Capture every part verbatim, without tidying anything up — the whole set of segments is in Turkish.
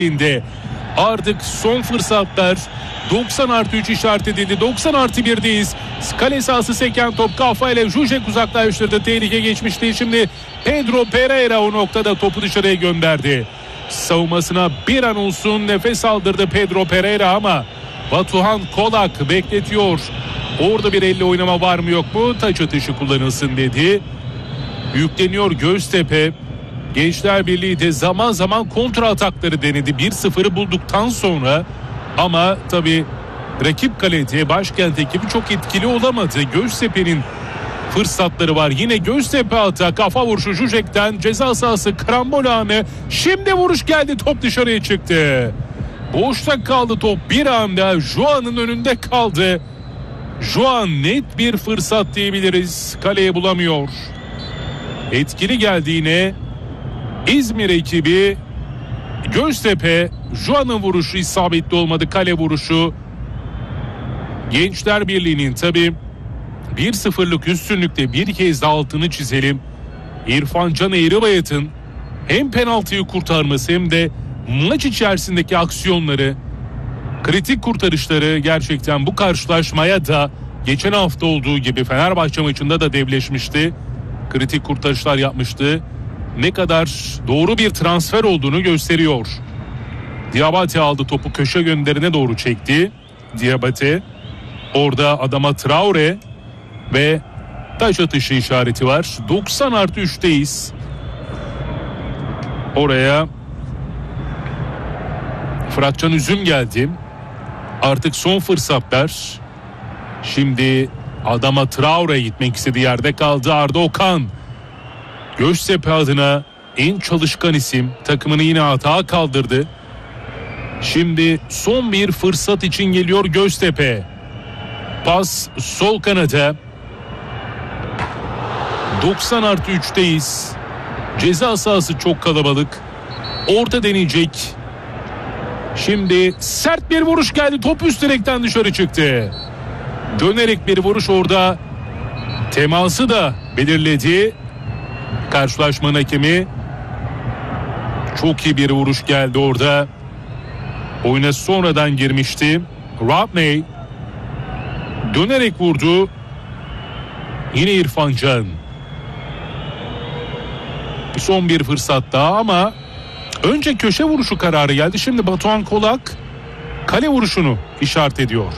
Artık son fırsatlar. doksan artı üç işaret edildi. doksan artı birdeyiz. Kale sahası seken top kafayla Zuzek uzaklaştırdı. Tehlike geçmişti. Şimdi Pedro Pereira o noktada topu dışarıya gönderdi. Savunmasına bir an olsun nefes aldırdı Pedro Pereira ama Batuhan Kolak bekletiyor. Orada bir elle oynama var mı yok mu? Taç atışı kullanılsın dedi. Yükleniyor Göztepe. Gençler Birliği de zaman zaman kontra atakları denedi. bir sıfırı bulduktan sonra ama tabii rakip kaleci Başkent ekibi çok etkili olamadı. Göztepe'nin fırsatları var. Yine Göztepe atak. Kafa vuruşu Zuzek'ten ceza sahası karambol anı. Şimdi vuruş geldi. Top dışarıya çıktı. Boşta kaldı top. Bir anda Juan'ın önünde kaldı. Juan net bir fırsat diyebiliriz. Kaleye bulamıyor. Etkili geldi yine İzmir ekibi. Göztepe, Juan'ın vuruşu isabetli olmadı. Kale vuruşu. Gençler Birliği'nin tabii bir sıfırlık üstünlükte bir kez daha altını çizelim. İrfan Can Eğribayat'ın hem penaltıyı kurtarması hem de maç içerisindeki aksiyonları, kritik kurtarışları gerçekten bu karşılaşmaya da geçen hafta olduğu gibi Fenerbahçe maçında da devleşmişti. Kritik kurtarışlar yapmıştı. Ne kadar doğru bir transfer olduğunu gösteriyor. Diabate aldı topu, köşe gönderine doğru çekti. Diabate. Orada adama Traore ve taç atışı işareti var. doksan artı üçteyiz. Oraya Fıratcan Üzüm geldi. Artık son fırsatlar. Şimdi adama Traore gitmek istediği yerde kaldı. Arda Okan. Göztepe adına en çalışkan isim. Takımını yine hata kaldırdı. Şimdi son bir fırsat için geliyor Göztepe. Pas sol kanada. doksan artı üçteyiz. Ceza sahası çok kalabalık. Orta deneyecek. Şimdi sert bir vuruş geldi. Top üst direkten dışarı çıktı. Dönerek bir vuruş orada. Teması da belirledi. Karşılaşmanın hakemi. Çok iyi bir vuruş geldi orada. Oyuna sonradan girmişti. Rodney dönerek vurdu. Yine İrfan Can. Son bir fırsat daha ama önce köşe vuruşu kararı geldi. Şimdi Batuhan Kolak kale vuruşunu işaret ediyor.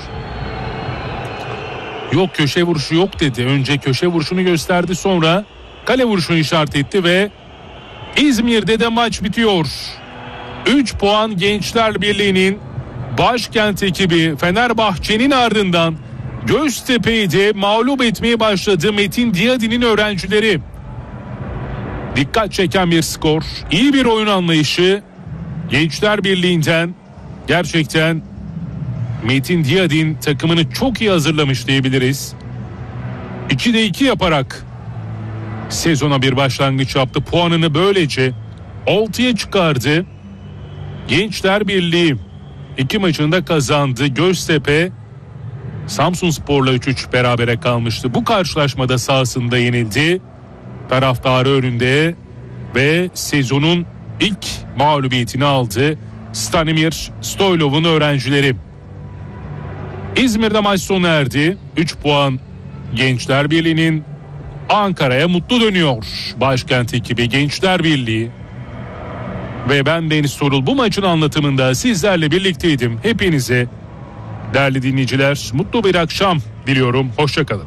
Yok, köşe vuruşu yok dedi. Önce köşe vuruşunu gösterdi, sonra kale vuruşunu işaret etti ve İzmir'de de maç bitiyor. üç puan Gençler Birliği'nin. Başkent ekibi Fenerbahçe'nin ardından Göztepe'yi de mağlup etmeye başladı Metin Diyadi'nin öğrencileri. Dikkat çeken bir skor, iyi bir oyun anlayışı Gençler Birliği'nden. Gerçekten Metin Diyadin takımını çok iyi hazırlamış diyebiliriz. ikide iki yaparak sezona bir başlangıç yaptı. Puanını böylece altıya çıkardı. Gençler Birliği iki maçında kazandı. Göztepe Samsunspor'la üç üç berabere kalmıştı. Bu karşılaşmada sahasında yenildi. Taraftarı önünde ve sezonun ilk mağlubiyetini aldı Stanimir Stoylov'un öğrencileri. İzmir'de maç sona erdi. üç puan Gençler Birliği'nin. Ankara'ya mutlu dönüyor Başkent ekibi Gençler Birliği. Ve ben Deniz Tuğrul, bu maçın anlatımında sizlerle birlikteydim. Hepinize değerli dinleyiciler mutlu bir akşam diliyorum. Hoşçakalın.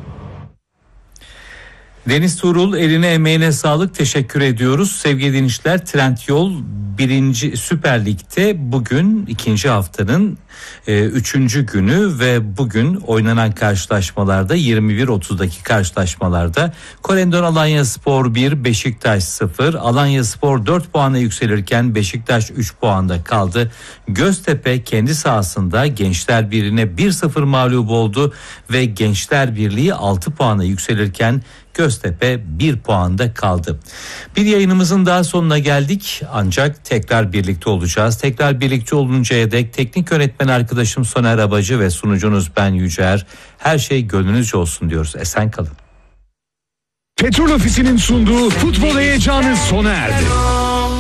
Deniz Tuğrul, eline emeğine sağlık, teşekkür ediyoruz. Sevgili dinleyiciler, Trendyol birinci Süper Lig'de bugün ikinci haftanın e, üçüncü günü ve bugün oynanan karşılaşmalarda yirmi bir otuzdaki karşılaşmalarda Korendon Alanyaspor bir, Beşiktaş sıfır. Alanyaspor dört puana yükselirken Beşiktaş üç puanda kaldı. Göztepe kendi sahasında Gençler Birliği'ne bir sıfır mağlup oldu ve Gençler Birliği altı puana yükselirken Göztepe bir puanda kaldı. Bir yayınımızın daha sonuna geldik, ancak tekrar birlikte olacağız. Tekrar birlikte oluncaya dek teknik yönetmen arkadaşım Soner Abacı ve sunucunuz ben Yücer. Her şey gönlünüzce olsun diyoruz. Esen kalın. Petrol Ofisi'nin sunduğu futbol heyecanı sona erdi.